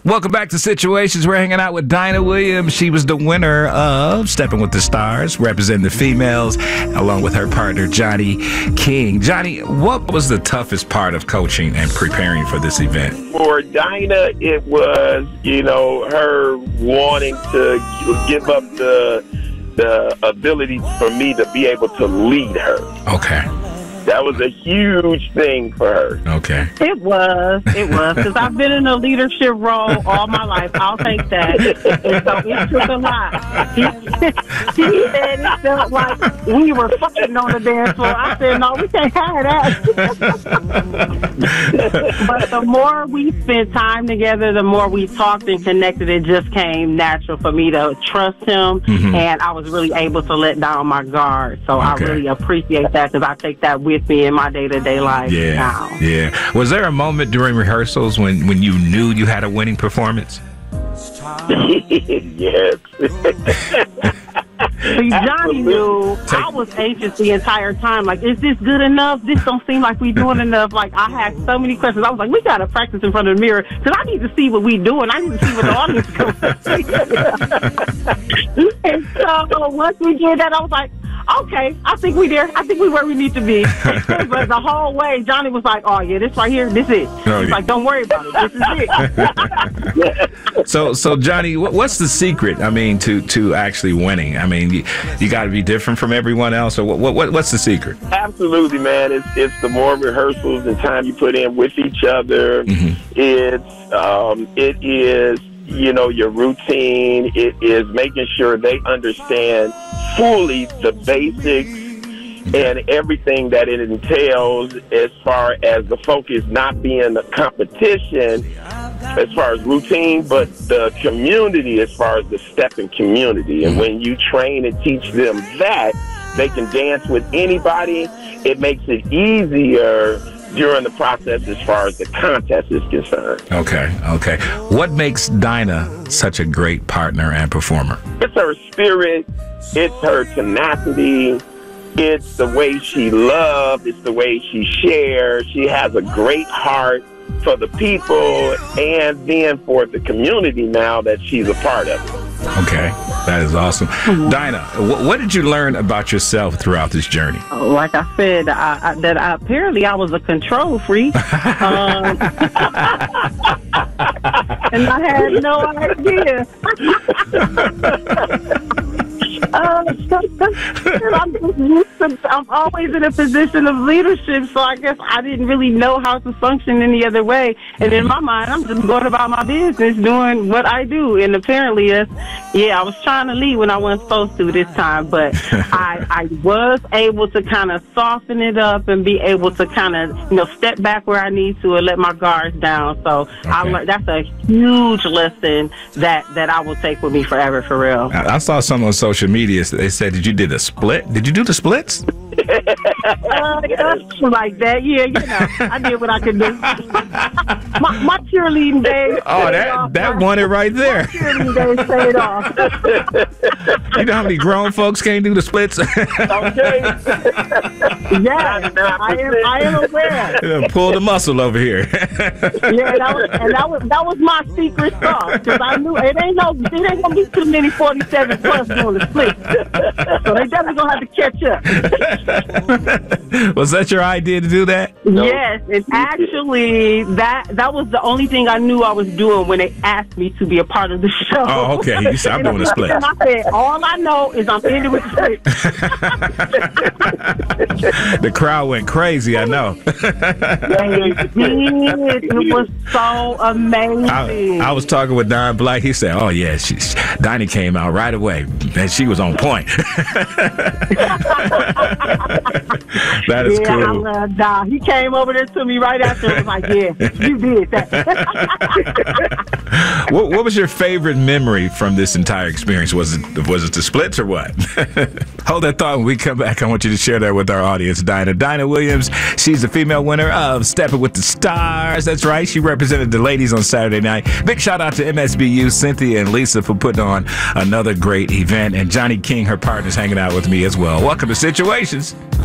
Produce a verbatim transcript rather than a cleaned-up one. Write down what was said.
Welcome back to Situations. We're hanging out with Dinah Williams. She was the winner of Stepping with the Stars, representing the females, along with her partner, Johnny King. Johnny, what was the toughest part of coaching and preparing for this event? For Dinah, it was, you know, her wanting to give up the the ability for me to be able to lead her. Okay. That was a huge thing for her. Okay. It was. It was. Because I've been in a leadership role all my life. I'll take that. And so it took a lot. He, he said it felt like we were fighting on the dance floor. I said, no, we can't have that. But the more we spent time together, the more we talked and connected, it just came natural for me to trust him. Mm-hmm. And I was really able to let down my guard. So okay. I really appreciate that because I take that with me in my day-to-day life yeah, now. Yeah. Was there a moment during rehearsals when, when you knew you had a winning performance? Yes. See, Johnny knew. I was anxious the entire time. Like, is this good enough? This don't seem like we doing enough. Like, I had so many questions. I was like, we got to practice in front of the mirror because I need to see what we doing. I need to see what the audience is going to see. And so once we did that, I was like, okay, I think we there. I think we where we need to be. But the whole way, Johnny was like, oh, yeah, this right here, this is it. Oh, He's yeah. like, don't worry about it. This is it. so, so Johnny, what's the secret, I mean, to, to actually winning? I mean, you, you got to be different from everyone else, or what, what? What's the secret? Absolutely, man. It's, it's the more rehearsals and time you put in with each other. Mm-hmm. It's, um, it is, you know, your routine. It is making sure they understand fully the basics and everything that it entails as far as the focus not being the competition as far as routine, but the community as far as the stepping community. And when you train and teach them that, they can dance with anybody. It makes it easier during the process as far as the contest is concerned. Okay, okay. What makes Dinah such a great partner and performer? It's her spirit. It's her tenacity. It's the way she loves. It's the way she shares. She has a great heart for the people and then for the community now that she's a part of it. Okay, that is awesome. Mm-hmm. Dinah, wh- what did you learn about yourself throughout this journey? Like I said, I, I, that I, apparently I was a control freak. um, and I had no idea. Uh, I'm, just used to, I'm always in a position of leadership, so I guess I didn't really know how to function any other way. And in my mind, I'm just going about my business, doing what I do. And apparently, that's, yeah, I was trying to lead when I wasn't supposed to this time, but I, I was able to kind of soften it up and be able to kind of, you know, step back where I need to and let my guards down. So okay. I learned, that's a huge lesson that, that I will take with me forever, for real. I, I saw some on social media. They said, did you did a split? Did you do the splits? uh, like that, yeah, you know, I did what I could do. my, my cheerleading days. Oh, that that won it right there. My cheerleading days paid off. You know how many grown folks can't do the splits? Okay. Yeah, I am. I am aware. Pull the muscle over here. Yeah, that was, and that was that was my secret sauce because I knew it ain't no, it ain't gonna be too many forty-seven plus doing the split. So they definitely gonna have to catch up. Was that your idea to do that? Yes, and actually, that that was the only thing I knew I was doing when they asked me to be a part of the show. Oh, okay. You said I'm doing a split. And I said, all I know is I'm ending with the split. The crowd went crazy, I know. They did. It was so amazing. I, I was talking with Don Black. He said, oh, yeah, she, Dinah came out right away, and she was on point. That is yeah, cool. I love Don. He came over there to me right after and was like, yeah, you did that. what, what was your favorite memory from this entire experience? Was it was it the splits or what? Hold that thought. When we come back, I want you to share that with our audience, Dinah. Dinah Williams, she's the female winner of Stepping with the Stars. That's right. She represented the ladies on Saturday night. Big shout out to M S B U, Cynthia and Lisa for putting on another great event. And Johnny King, her partner's hanging out with me as well. Welcome to Situations.